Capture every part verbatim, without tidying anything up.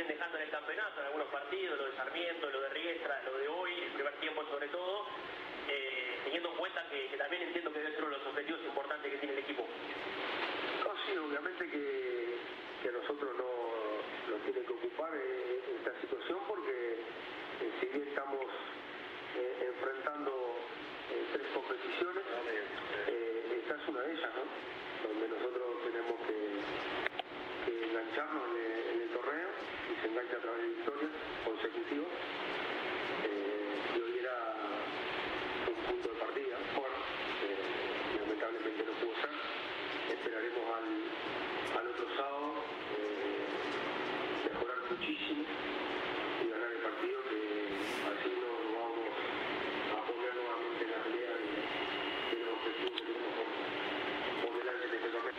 vienen dejando en el campeonato, en algunos partidos, lo de Sarmiento, lo de Riestra, lo de hoy, el primer tiempo sobre todo, eh, teniendo en cuenta que, que también entiendo que debe ser uno de los objetivos importantes que tiene el equipo. No, sí, obviamente que, que a nosotros no nos tiene que ocupar eh, esta situación porque eh, si bien estamos eh, enfrentando eh, tres competiciones, eh, esta es una de ellas, ¿no? Donde nosotros tenemos que, que engancharnos en el, en el torneo y se engancha a través de victorias consecutivas. Eh, y hoy era un punto de partida, bueno, eh, lamentablemente no pudo ser. Esperaremos al, al otro sábado eh, mejorar muchísimo y ganar el partido, que así nos vamos a poner nuevamente en la pelea de, de los objetivos que tenemos por, por delante de este torneo.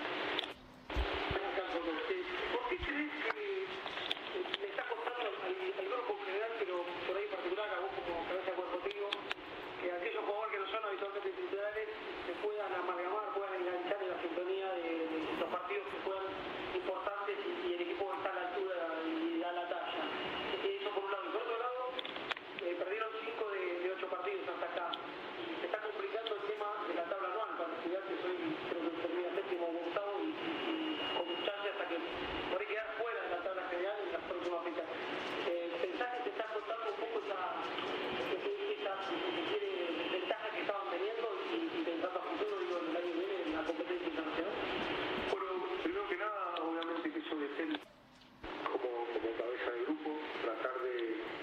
¿Por qué crees que le está costando al, al grupo en general, pero por ahí en particular a vos como cabeza de cuerpo técnico, que aquellos jugadores que no son habitualmente titulares se puedan amalgamar, puedan enganchar en la sintonía de, de estos partidos que fueran importantes y, y el equipo está a la altura y da la talla? Eso por un lado. Y por otro lado, eh, perdieron cinco de, de ocho partidos hasta acá. Y se está complicando el tema de la tabla anual para Estudiantes. Hoy creo que termina séptimo o octavo y, y, y con chance hasta que por ahí quedar fuera de la tabla general en las próximas fechas. Eh, ¿Pensás que te está contando un poco esa, esa, si quiere, ventaja que estaban teniendo y, y pensando a futuro, digo, el año que viene en la competencia internacional? Bueno, primero que nada, obviamente que eso depende como, como cabeza de grupo, tratar de...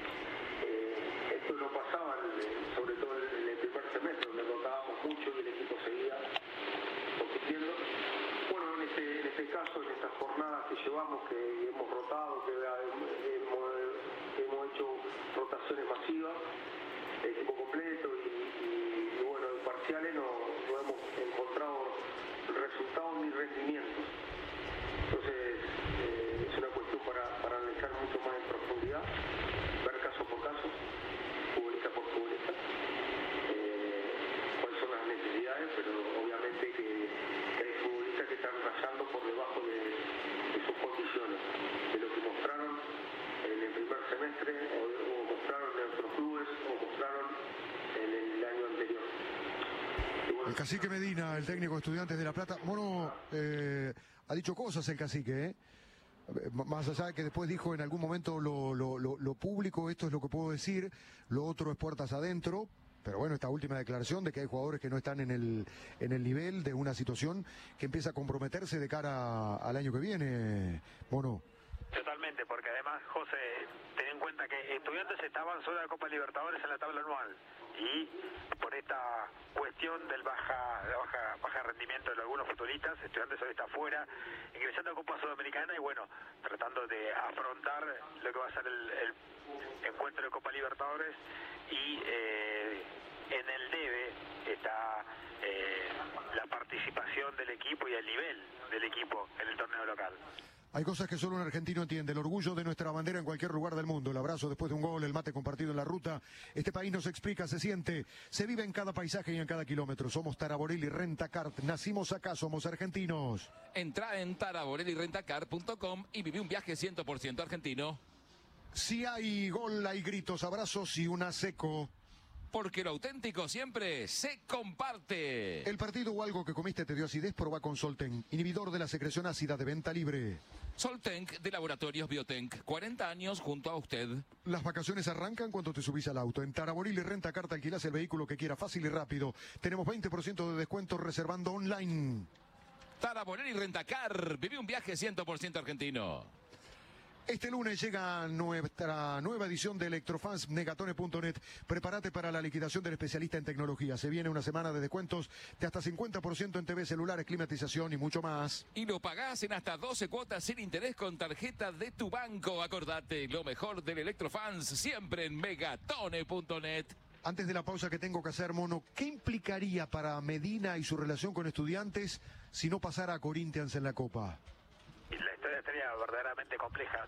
Eh, esto no pasaba, en, sobre todo en el primer semestre, donde rotábamos mucho y el equipo seguía compitiendo. Bueno, en este, en este caso, en estas jornadas que llevamos, que hemos rotado, que hemos, hemos hecho rotaciones masivas, el equipo completo y, y, y bueno, en parciales no, no hemos encontrado resultados ni rendimientos. Entonces eh, es una cuestión para, para analizar mucho más en profundidad, ver caso por caso, futbolista por futbolista, eh, cuáles son las necesidades, pero obviamente que, que hay futbolistas que están rayando por debajo de, de sus condiciones, de lo que mostraron en el primer semestre o, o mostraron en otros clubes o mostraron en el año anterior. El cacique Medina, el técnico de Estudiantes de La Plata. Mono, eh, ha dicho cosas el cacique, ¿eh? Más allá de que después dijo en algún momento lo, lo, lo, lo público, esto es lo que puedo decir, lo otro es puertas adentro. Pero bueno, esta última declaración de que hay jugadores que no están en el, en el nivel de una situación que empieza a comprometerse de cara al año que viene, Mono. Totalmente, porque además, José, ten en cuenta que Estudiantes estaban solo de la Copa Libertadores en la tabla anual y por esta cuestión del baja, de baja, baja rendimiento de algunos futbolistas, Estudiantes hoy está fuera, ingresando a Copa Sudamericana y bueno, tratando de afrontar lo que va a ser el, el encuentro de Copa Libertadores y eh, en el debe está eh, la participación del equipo y el nivel del equipo en el torneo local. Hay cosas que solo un argentino entiende, el orgullo de nuestra bandera en cualquier lugar del mundo, el abrazo después de un gol, el mate compartido en la ruta. Este país nos explica, se siente, se vive en cada paisaje y en cada kilómetro. Somos Taraborelli Rentacar, nacimos acá, somos argentinos. Entra en taraborelli rentacar punto com y viví un viaje cien por ciento argentino. Si hay gol, hay gritos, abrazos y una seco. Porque lo auténtico siempre se comparte. El partido o algo que comiste te dio acidez, probá con Solten, inhibidor de la secreción ácida de venta libre. Soltenc de Laboratorios Biotenc, cuarenta años junto a usted. Las vacaciones arrancan cuando te subís al auto. En Taraborelli Rentacar te alquilás el vehículo que quieras, fácil y rápido. Tenemos veinte por ciento de descuento reservando online. Taraborelli Rentacar, viví un viaje cien por ciento argentino. Este lunes llega nuestra nueva edición de Electrofans Negatone punto net. Prepárate para la liquidación del especialista en tecnología. Se viene una semana de descuentos de hasta cincuenta por ciento en T V, celulares, climatización y mucho más. Y lo pagás en hasta doce cuotas sin interés con tarjeta de tu banco. Acordate, lo mejor del Electrofans siempre en Megatone punto net. Antes de la pausa que tengo que hacer, Mono, ¿qué implicaría para Medina y su relación con Estudiantes si no pasara a Corinthians en la Copa? La historia estaría verdaderamente compleja.